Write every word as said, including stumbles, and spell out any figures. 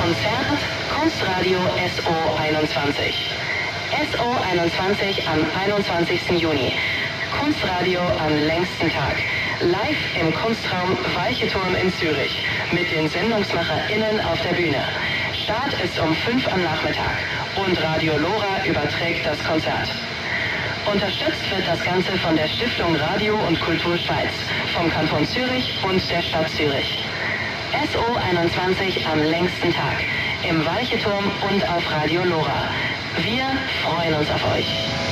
Konzert Kunstradio S O einundzwanzig. S O einundzwanzig am einundzwanzigsten Juni. Kunstradio am längsten Tag. Live im Kunstraum Weiche Turm in Zürich. Mit den SendungsmacherInnen auf der Bühne. Start ist um fünf am Nachmittag. Und Radio Lora überträgt das Konzert. Unterstützt wird das Ganze von der Stiftung Radio und Kultur Schweiz, vom Kanton Zürich und der Stadt Zürich. S O einundzwanzig am längsten Tag. Im Weiche Turm und auf Radio Lora. Wir freuen uns auf euch.